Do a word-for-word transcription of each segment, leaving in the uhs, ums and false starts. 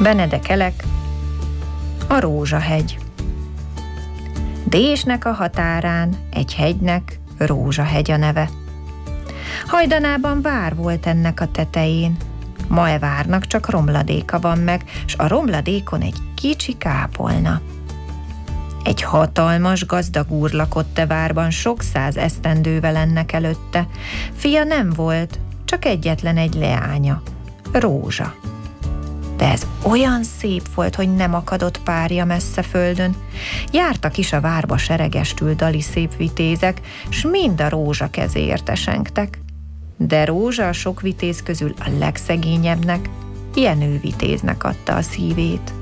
Benedekelek, a Rózsahegy. Désnek a határán egy hegynek Rózsahegy a neve. Hajdanában vár volt ennek a tetején, ma e várnak csak romladéka van meg, s a romladékon egy kicsi kápolna. Egy hatalmas gazdag úr lakott e várban sok száz esztendővel ennek előtte. Fia nem volt, csak egyetlen egy leánya, Rózsa. De ez olyan szép volt, hogy nem akadott párja messze földön. Jártak is a várba seregestül dali szép vitézek, s mind a Rózsa kezéért esengtek. De Rózsa a sok vitéz közül a legszegényebbnek, Jenő vitéznek adta a szívét.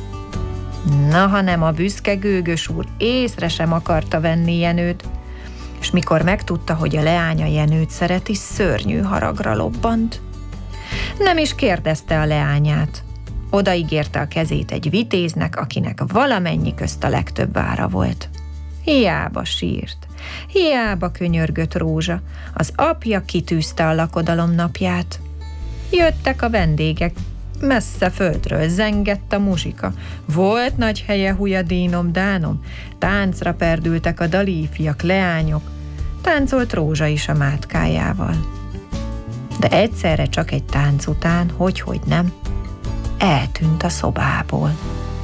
Na, ha nem a büszke gőgös úr észre sem akarta venni Jenőt, és mikor megtudta, hogy a leánya Jenőt szereti, szörnyű haragra lobbant. Nem is kérdezte a leányát. Odaígérte a kezét egy vitéznek, akinek valamennyi közt a legtöbb vára volt. Hiába sírt, hiába könyörgött Rózsa, az apja kitűzte a lakodalom napját. Jöttek a vendégek, messze földről zengett a muzsika. Volt nagy helye hujadínom, dánom, táncra perdültek a dali ifjak, leányok, táncolt Rózsa is a mátkájával. De egyszerre csak egy tánc után, hogy-hogy nem, eltűnt a szobából.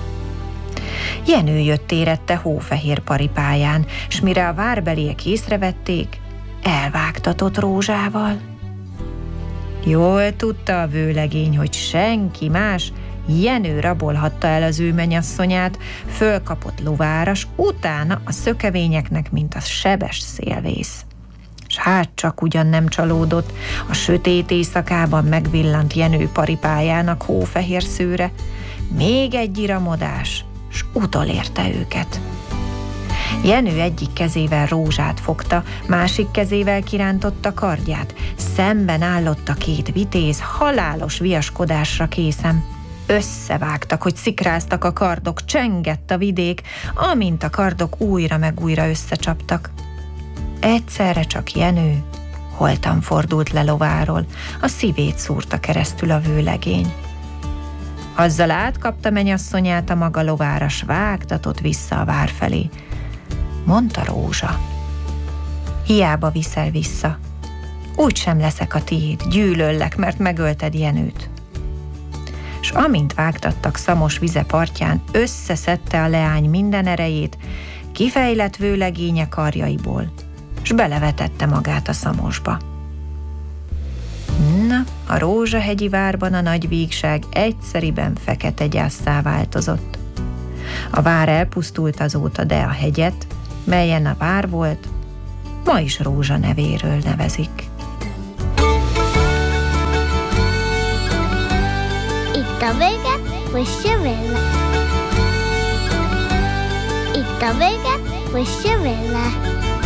Jenő jött érette hófehér paripáján, s mire a várbeliek észrevették, elvágtatott Rózsával. Jól tudta a vőlegény, hogy senki más, Jenő rabolhatta el az ő menyasszonyát, fölkapott lovára, s utána a szökevényeknek, mint a sebes szélvész. S hát csak ugyan nem csalódott, a sötét éjszakában megvillant Jenő paripájának hófehér szőre, még egy iramodás, s utolérte őket. Jenő egyik kezével Rózsát fogta, másik kezével kirántotta kardját, szemben állott a két vitéz, halálos viaskodásra készen. Összevágtak, hogy szikráztak a kardok, csengett a vidék, amint a kardok újra meg újra összecsaptak. Egyszerre csak Jenő holtan fordult le lováról, a szívét szúrta keresztül a vőlegény. Azzal átkapta menyasszonyát a maga lovára, s vágtatott vissza a vár felé. Mondta Rózsa: hiába viszel vissza, úgysem leszek a tiéd, gyűlöllek, mert megölted Jenőt. S amint vágtattak Szamos vize partján, összeszedte a leány minden erejét, kifejlett vőlegénye karjaiból, s belevetette magát a Szamosba. Na, a Rózsahegyi várban a nagy vígság egyszeriben fekete gyásszá változott. A vár elpusztult azóta, de a hegyet, melyen a vár volt, ma is Rózsa nevéről nevezik. Itt a vége, most jön vele. Itt a vége, most jön vele.